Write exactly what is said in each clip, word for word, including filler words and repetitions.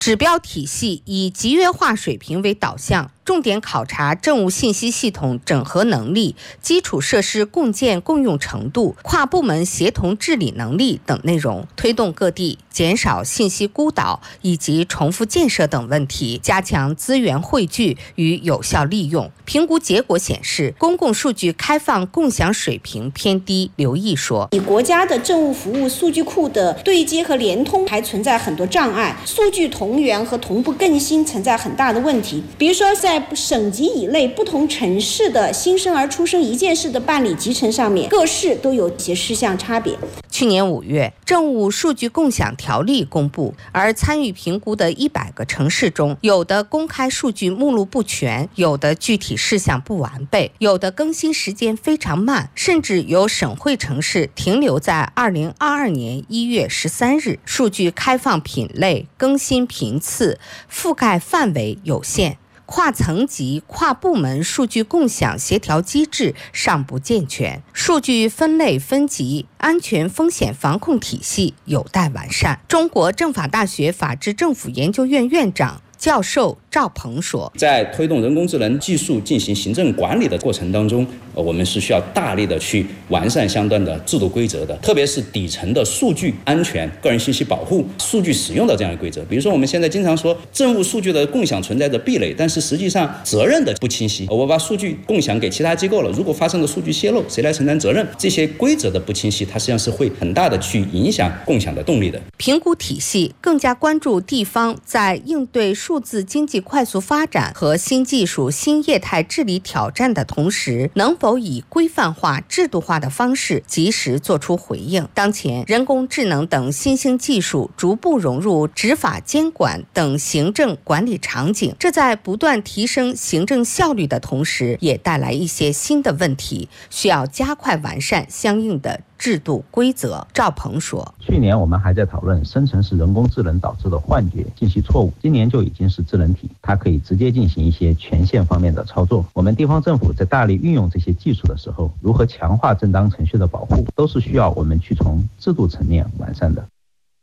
指标体系以集约化水平为导向，重点考察政务信息系统整合能力、基础设施共建共用程度、跨部门协同治理能力等内容，推动各地减少信息孤岛以及重复建设等问题，加强资源汇聚与有效利用。评估结果显示，公共数据开放共享水平偏低。刘毅说， 以国家的政务服务数据库的对接和联通还存在很多障碍，数据同源和同步更新存在很大的问题。比如说，在省级以内不同城市的新生儿出生一件事的办理集成上面，各市都有一些事项差别。 去年五月，政务数据共享条例公布，而参与评估的一百个城市中，有的公开数据目录不全，有的具体事项不完备，有的更新时间非常慢，甚至有省会城市停留在二零二二年一月十三日，数据开放品类、更新频次、覆盖范围有限。跨层级、跨部门数据共享协调机制尚不健全，数据分类分级、安全风险防控体系有待完善。中国政法大学法治政府研究院院长、教授赵鹏说， 在推动人工智能技术进行行政管理的过程当中，我们是需要大力的去完善相关的制度规则的，特别是底层的数据安全、个人信息保护、数据使用的这样的规则。比如说我们现在经常说政务数据的共享存在着壁垒，但是实际上责任的不清晰，我把数据共享给其他机构了，如果发生了数据泄露，谁来承担责任？这些规则的不清晰，它实际上是会很大的去影响共享的动力的。 评估体系更加关注地方在应对数字经济快速发展和新技术新业态治理挑战的同时，能否以规范化制度化的方式及时做出回应。当前人工智能等新兴技术逐步融入执法监管等行政管理场景，这在不断提升行政效率的同时，也带来一些新的问题，需要加快完善相应的制度规则。赵鹏说， 去年我们还在讨论生成式人工智能导致的幻觉、信息错误，今年就已经是智能体，它可以直接进行一些权限方面的操作。我们地方政府在大力运用这些技术的时候，如何强化正当程序的保护，都是需要我们去从制度层面完善的。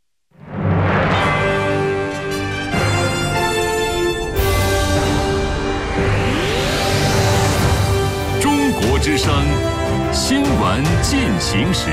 中国之声新闻进行时。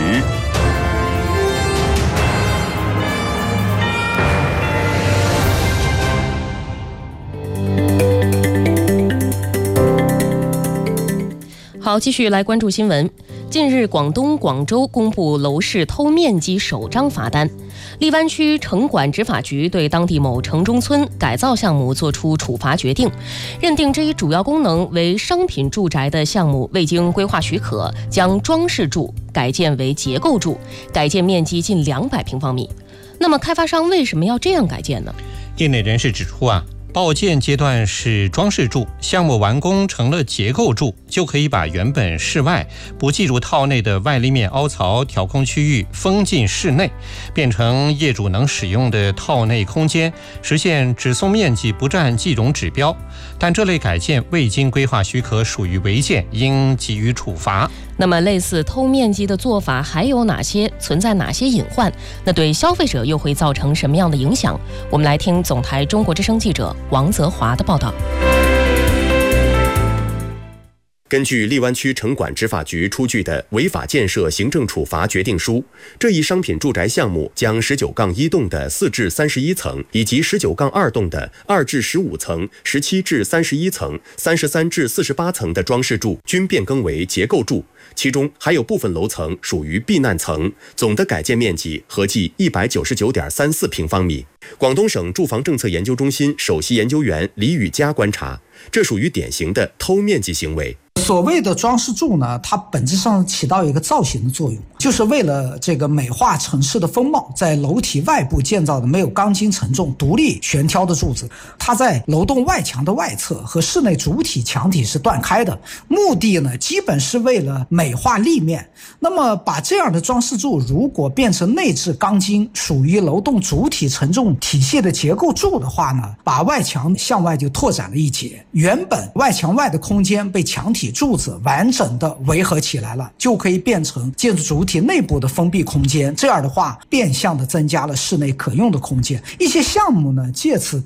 好，继续来关注新闻。近日，广东广州公布楼市偷面积首张罚单，荔湾区城管执法局对当地某城中村改造项目作出处罚决定，认定这一主要功能为商品住宅的项目未经规划许可，将装饰住改建为结构住，改建面积近两百平方米。那么，开发商为什么要这样改建呢？ 业内人士指出啊，报建阶段是装饰住，项目完工成了结构住，就可以把原本室外不计入套内的外立面凹槽调空区域封进室内，变成业主能使用的套内空间，实现只送面积不占计容指标。但这类改建未经规划许可，属于违建，应给予处罚。 那么类似偷面积的做法还有哪些？存在哪些隐患？那对消费者又会造成什么样的影响？我们来听总台中国之声记者王泽华的报道。 根据荔湾区城管执法局出具的违法建设行政处罚决定书，这一商品住宅项目将十九杠一栋的四至三十一层以及十九杠二栋的二至十五层、十七至三十一层、三十三至四十八层的装饰住均变更为结构住，其中还有部分楼层属于避难层，总的改建面积合计一百九十九点三四平方米。广东省住房政策研究中心首席研究员李宇佳观察，这属于典型的偷面积行为。 所谓的装饰柱呢，它本质上起到一个造型的作用，就是为了这个美化城市的风貌，在楼体外部建造的没有钢筋承重、独立悬挑的柱子，它在楼栋外墙的外侧和室内主体墙体是断开的，目的呢基本是为了美化立面。那么把这样的装饰柱如果变成内置钢筋，属于楼栋主体承重体系的结构柱的话呢，把外墙向外就拓展了一截，原本外墙外的空间被墙体体柱子完整的围合起来了，就可以变成建筑主体内部的封闭空间。这样的话，变相的增加了室内可用的空间。一些项目呢，借此